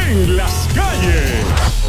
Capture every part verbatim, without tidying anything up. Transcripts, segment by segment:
en las calles.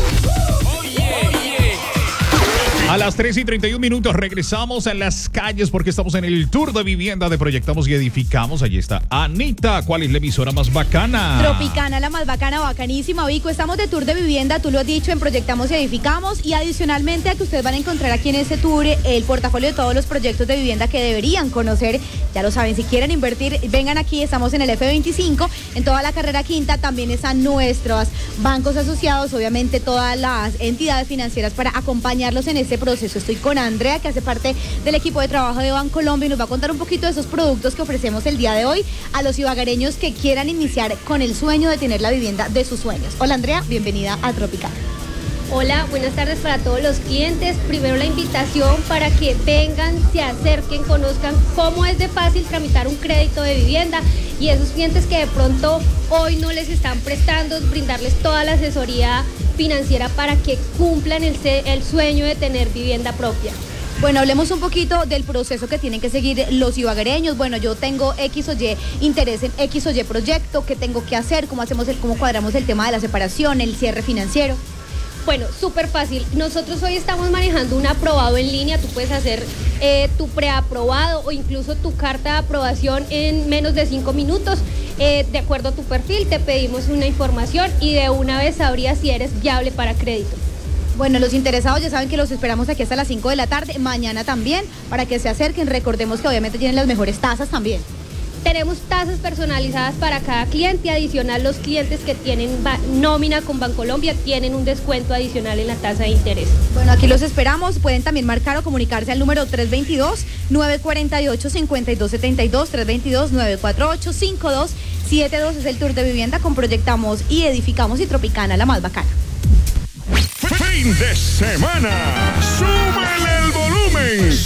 A las tres y treinta y un minutos regresamos a las calles porque estamos en el tour de vivienda de Proyectamos y Edificamos. Allí está Anita. ¿Cuál es la emisora más bacana? Tropicana, la más bacana, bacanísima, Vico. Estamos de tour de vivienda, tú lo has dicho, en Proyectamos y Edificamos. Y adicionalmente a que ustedes van a encontrar aquí en este tour el portafolio de todos los proyectos de vivienda que deberían conocer. Ya lo saben, si quieren invertir, vengan aquí. Estamos en el F veinticinco, en toda la carrera quinta. También están nuestros bancos asociados, obviamente todas las entidades financieras para acompañarlos en este proceso. Estoy con Andrea, que hace parte del equipo de trabajo de Bancolombia y nos va a contar un poquito de esos productos que ofrecemos el día de hoy a los ibaguereños que quieran iniciar con el sueño de tener la vivienda de sus sueños. Hola Andrea, bienvenida a Tropicana. Hola, buenas tardes para todos los clientes. Primero la invitación para que vengan, se acerquen, conozcan cómo es de fácil tramitar un crédito de vivienda, y esos clientes que de pronto hoy no les están prestando, brindarles toda la asesoría financiera para que cumplan el, el sueño de tener vivienda propia. Bueno, hablemos un poquito del proceso que tienen que seguir los ibaguereños. Bueno, yo tengo X o Y interés en X o Y proyecto, ¿qué tengo que hacer? ¿Cómo hacemos el, cómo cuadramos el tema de la separación, el cierre financiero? Bueno, súper fácil. Nosotros hoy estamos manejando un aprobado en línea. Tú puedes hacer eh, tu preaprobado o incluso tu carta de aprobación en menos de cinco minutos. Eh, de acuerdo a tu perfil, te pedimos una información y de una vez sabrías si eres viable para crédito. Bueno, los interesados ya saben que los esperamos aquí hasta las cinco de la tarde, mañana también, para que se acerquen. Recordemos que obviamente tienen las mejores tasas también. Tenemos tasas personalizadas para cada cliente. Adicional, los clientes que tienen nómina con Bancolombia tienen un descuento adicional en la tasa de interés. Bueno, aquí los esperamos. Pueden también marcar o comunicarse al número tres dos dos, nueve cuatro ocho, cinco dos siete dos, tres dos dos, nueve cuatro ocho, cinco dos siete dos. Es el tour de vivienda con Proyectamos y Edificamos y Tropicana, la más bacana. Fin de semana. Súbele el volumen.